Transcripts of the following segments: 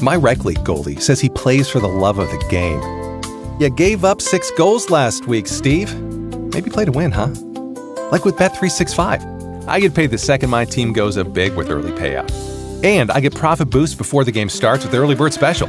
My rec league goalie says he plays for the love of the game. You gave up 6 goals last week, Steve. Maybe play to win, huh? Like with Bet365. I get paid the second my team goes up big with early payout. And I get profit boost before the game starts with the early bird special.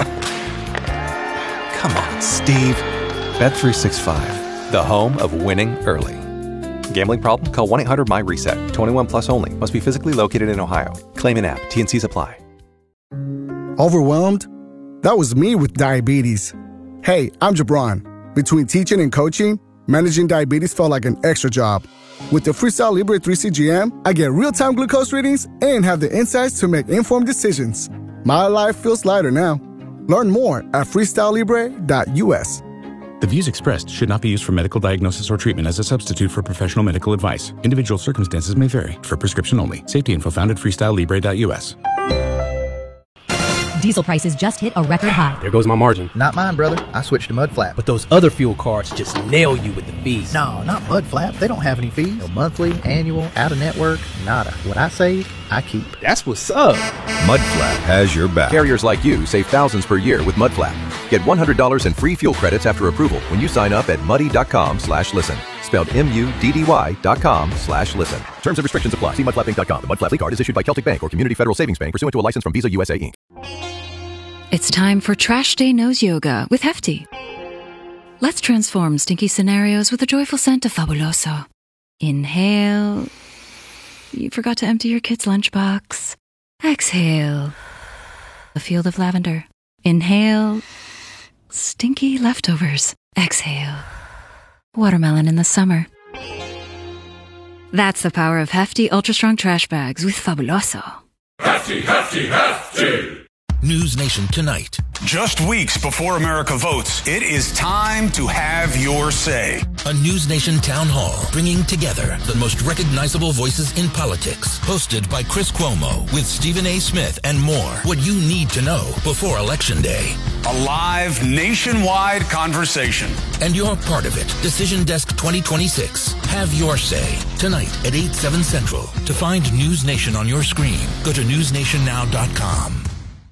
Come on, Steve. Bet365, the home of winning early. Gambling problem? Call 1-800-MY-RESET. 21 plus only. Must be physically located in Ohio. Claim in app. T&Cs apply. Overwhelmed? That was me with diabetes. Hey, I'm Jabron. Between teaching and coaching, managing diabetes felt like an extra job. With the Freestyle Libre 3 CGM, I get real-time glucose readings and have the insights to make informed decisions. My life feels lighter now. Learn more at freestylelibre.us. The views expressed should not be used for medical diagnosis or treatment as a substitute for professional medical advice. Individual circumstances may vary. For prescription only. Safety info found at freestylelibre.us. Diesel prices just hit a record high. There goes my margin. Not mine, brother. I switched to Mudflap. But those other fuel cards just nail you with the fees. No, not Mudflap. They don't have any fees. No monthly, annual, out-of-network, nada. What I save, I keep. That's what's up. Mudflap has your back. Carriers like you save thousands per year with Mudflap. Get $100 in free fuel credits after approval when you sign up at muddy.com/listen. Spelled MUDDY.com/listen. Terms and restrictions apply. See mudflapping.com. The Mudflap card is issued by Celtic Bank or Community Federal Savings Bank pursuant to a license from Visa USA Inc. It's time for Trash Day Nose Yoga with Hefty. Let's transform stinky scenarios with a joyful scent of Fabuloso. Inhale. You forgot to empty your kid's lunchbox. Exhale. A field of lavender. Inhale. Stinky leftovers. Exhale. Watermelon in the summer. That's the power of Hefty Ultra Strong Trash Bags with Fabuloso. Hefty, Hefty, Hefty! News Nation tonight. Just weeks before America votes, it is time to have your say. A News Nation town hall bringing together the most recognizable voices in politics. Hosted by Chris Cuomo with Stephen A. Smith and more. What you need to know before Election Day. A live nationwide conversation. And you're part of it. Decision Desk 2026. Have your say. Tonight at 8, 7 Central. To find News Nation on your screen, go to newsnationnow.com.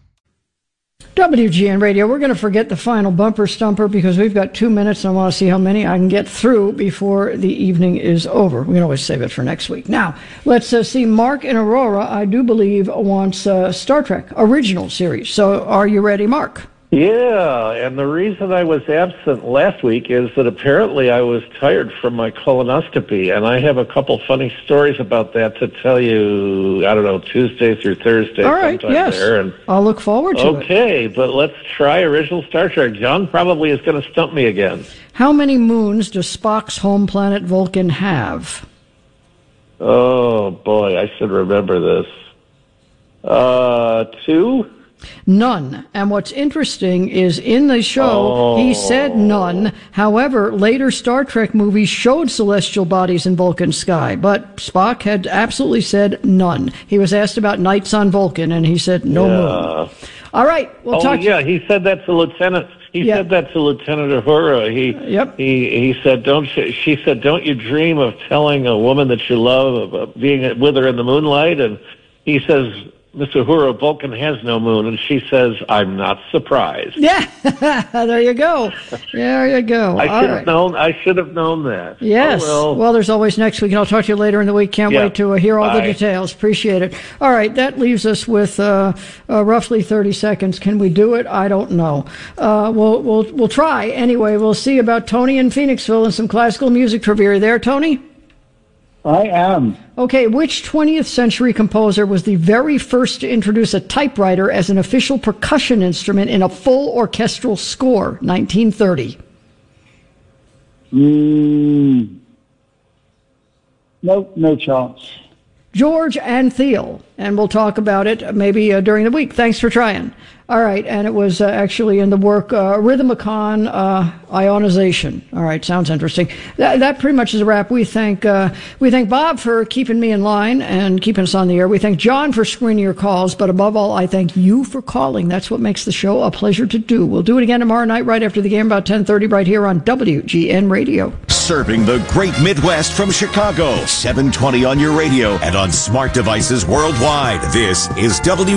WGN Radio, we're going to forget the final bumper stumper because we've got 2 minutes and I want to see how many I can get through before the evening is over. We can always save it for next week. Now, let's see. Mark in Aurora, I do believe, wants Star Trek original series. So are you ready, Mark? Yeah, and the reason I was absent last week is that apparently I was tired from my colonoscopy, and I have a couple funny stories about that to tell you, I don't know, Tuesday through Thursday. All right, yes. There, and I'll look forward to it. Okay, but let's try original Star Trek. John probably is going to stump me again. How many moons does Spock's home planet Vulcan have? Oh, boy, I should remember this. 2? None. And what's interesting is in the show, he said none. However, later Star Trek movies showed celestial bodies in Vulcan's sky, but Spock had absolutely said none. He was asked about nights on Vulcan, and he said no moon. All right. We'll talk. Yeah, he said that to Lieutenant. He said that to Lieutenant Uhura. He said, she said, don't you dream of telling a woman that you love of being with her in the moonlight? And he says, Mr. Uhura, Vulcan has no moon, and she says, I'm not surprised. Yeah, there you go. There you go. I should have known that. Yes. Oh, well, there's always next week, and I'll talk to you later in the week. Can't wait to hear all the details. Appreciate it. All right, that leaves us with roughly 30 seconds. Can we do it? I don't know. We'll try. Anyway, we'll see about Tony in Phoenixville and some classical music trivia. Are you there, Tony? I am. Okay, which 20th century composer was the very first to introduce a typewriter as an official percussion instrument in a full orchestral score? 1930. Nope, no chance. George Antheil, and we'll talk about it maybe during the week. Thanks for trying. All right, and it was actually in the work Rhythmicon Ionization. All right, sounds interesting. That pretty much is a wrap. We thank Bob for keeping me in line and keeping us on the air. We thank John for screening your calls, but above all, I thank you for calling. That's what makes the show a pleasure to do. We'll do it again tomorrow night right after the game, about 10:30, right here on WGN Radio. Serving the great Midwest from Chicago, 720 on your radio and on smart devices worldwide. This is WGN.